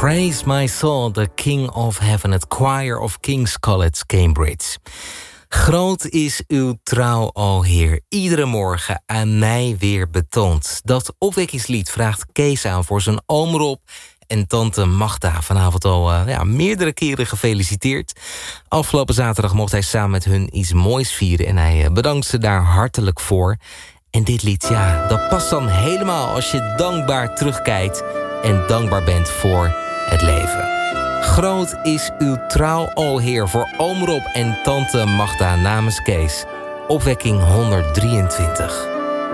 Praise my soul, the King of Heaven, het Choir of King's College, Cambridge. Groot is uw trouw, o Heer, iedere morgen aan mij weer betoond. Dat opwekkingslied vraagt Kees aan voor zijn oom Rob en tante Magda. Vanavond al meerdere keren gefeliciteerd. Afgelopen zaterdag mocht hij samen met hun iets moois vieren en hij bedankt ze daar hartelijk voor. En dit lied, dat past dan helemaal als je dankbaar terugkijkt en dankbaar bent voor het leven. Groot is uw trouw, o Heer, voor oom Rob en tante Magda namens Kees. Opwekking 123.